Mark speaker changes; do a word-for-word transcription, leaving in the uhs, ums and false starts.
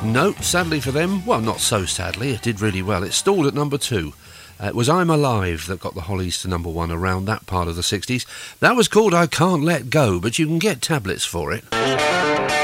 Speaker 1: No, sadly for them, well, not so sadly, it did really well. It stalled at number two. Uh, it was I'm Alive that got the Hollies to number one around that part of the sixties. That was called I Can't Let Go, but you can get tablets for it.